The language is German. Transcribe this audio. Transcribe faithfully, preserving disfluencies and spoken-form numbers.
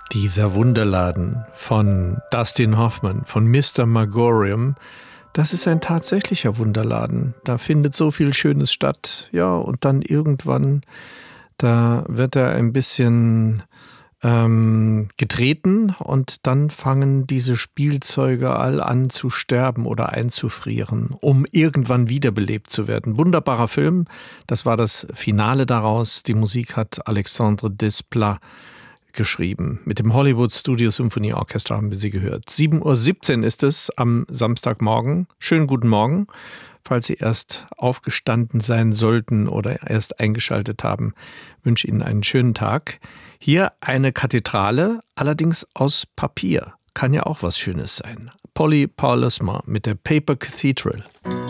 Dieser Wunderladen von Dustin Hoffman, von Mister Magorium, das ist ein tatsächlicher Wunderladen. Da findet so viel Schönes statt. Ja, und dann irgendwann, da wird er ein bisschen ähm, getreten und dann fangen diese Spielzeuge all an zu sterben oder einzufrieren, um irgendwann wiederbelebt zu werden. Wunderbarer Film, das war das Finale daraus. Die Musik hat Alexandre Desplat geschrieben. Mit dem Hollywood Studio Symphony Orchestra haben wir sie gehört. sieben Uhr siebzehn ist es am Samstagmorgen. Schönen guten Morgen. Falls Sie erst aufgestanden sein sollten oder erst eingeschaltet haben, wünsche Ihnen einen schönen Tag. Hier eine Kathedrale, allerdings aus Papier. Kann ja auch was Schönes sein. Polly Paulesma mit der Paper Cathedral.